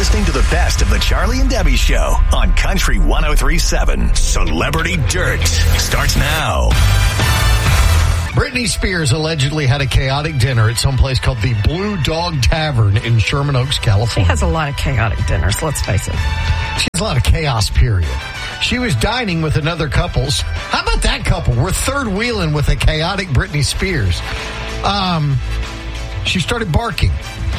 listening to the best of the Charlie and Debbie Show on Country 103.7. Celebrity Dirt starts now. Britney Spears allegedly had a chaotic dinner at some place called the Blue Dog Tavern in Sherman Oaks, California. She has a lot of chaotic dinners, let's face it. She has a lot of chaos, period. She was dining with another couples. How about that couple? We're third wheeling with a chaotic Britney Spears. She started barking.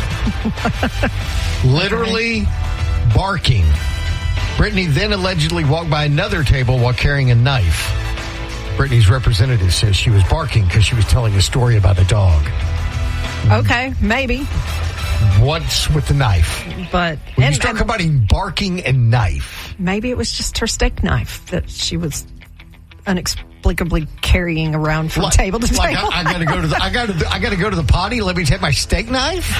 Literally barking. Britney then allegedly walked by another table while carrying a knife. Britney's representative says she was barking because she was telling a story about a dog. Okay, maybe. What's with the knife? But when you start combining barking and knife. Maybe it was just her steak knife that she was inexplicably carrying around from table to table. I gotta go to the I gotta go to the potty. Let me take my steak knife.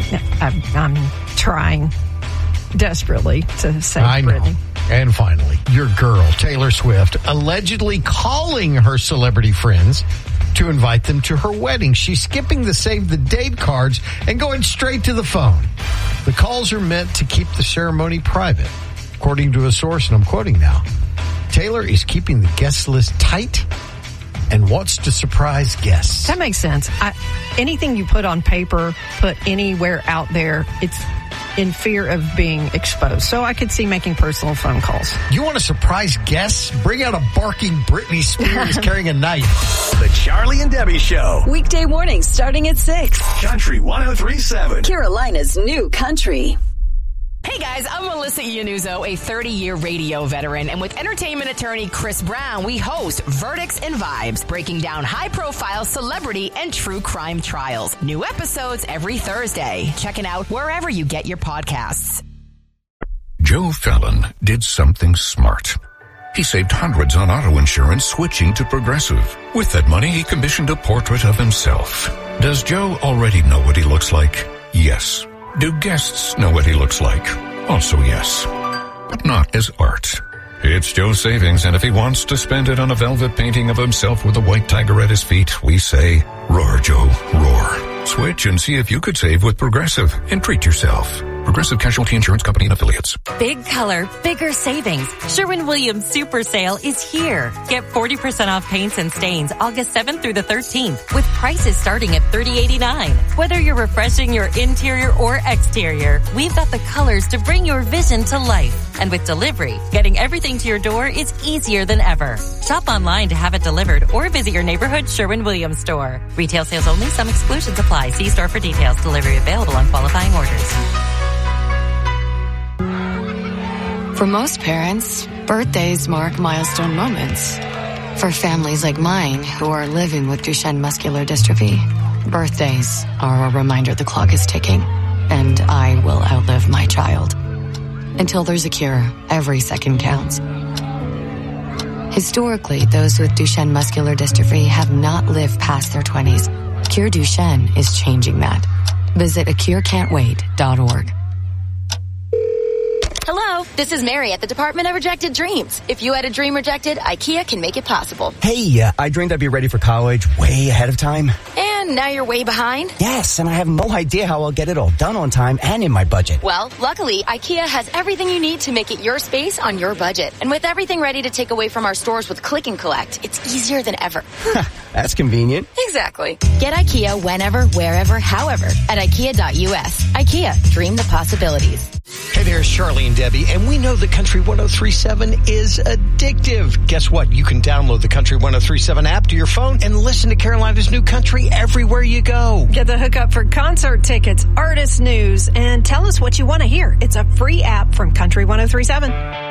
I'm trying desperately to save Britney. And finally, your girl, Taylor Swift, allegedly calling her celebrity friends to invite them to her wedding. She's skipping the save the date cards and going straight to the phone. The calls are meant to keep the ceremony private. According to a source, and I'm quoting now, Taylor is keeping the guest list tight and wants to surprise guests. That makes sense. Anything you put on paper, put anywhere out there, it's in fear of being exposed. So I could see making personal phone calls. You want to surprise guests? Bring out a barking Britney Spears carrying a knife. The Charlie and Debbie Show. Weekday mornings starting at 6. Country 103.7. Carolina's new country. Hey guys, I'm Melissa Iannuzzo, a 30-year radio veteran, and with entertainment attorney Chris Brown, we host Verdicts and Vibes, breaking down high-profile celebrity and true crime trials. New episodes every Thursday. Check it out wherever you get your podcasts. Joe Fallon did something smart. He saved hundreds on auto insurance switching to Progressive. With that money, he commissioned a portrait of himself. Does Joe already know what he looks like? Yes. Do guests know what he looks like? Also yes. But not as art. It's Joe's savings, and if he wants to spend it on a velvet painting of himself with a white tiger at his feet, we say, roar, Joe, roar. Switch and see if you could save with Progressive and treat yourself. Progressive Casualty Insurance Company and Affiliates. Big color, bigger savings. Sherwin-Williams Super Sale is here. Get 40% off paints and stains August 7th through the 13th with prices starting at $30.89. Whether you're refreshing your interior or exterior, we've got the colors to bring your vision to life. And with delivery, getting everything to your door is easier than ever. Shop online to have it delivered or visit your neighborhood Sherwin-Williams store. Retail sales only. Some exclusions apply. See store for details. Delivery available on qualifying orders. For most parents, birthdays mark milestone moments. For families like mine who are living with Duchenne muscular dystrophy, birthdays are a reminder the clock is ticking, and I will outlive my child. Until there's a cure, every second counts. Historically, those with Duchenne muscular dystrophy have not lived past their 20s. Cure Duchenne is changing that. Visit acurecan'twait.org. Hello, this is Mary at the Department of Rejected Dreams. If you had a dream rejected, IKEA can make it possible. Hey, I dreamed I'd be ready for college way ahead of time. And now you're way behind? Yes, and I have no idea how I'll get it all done on time and in my budget. Well, luckily, IKEA has everything you need to make it your space on your budget. And with everything ready to take away from our stores with Click and Collect, it's easier than ever. That's convenient. Exactly. Get IKEA whenever, wherever, however at IKEA.us. IKEA, dream the possibilities. Hey there, it's Charlie and Debbie, and we know that Country 103.7 is addictive. Guess what? You can download the Country 103.7 app to your phone and listen to Carolina's new country everywhere you go. Get the hookup for concert tickets, artist news, and tell us what you want to hear. It's a free app from Country 103.7.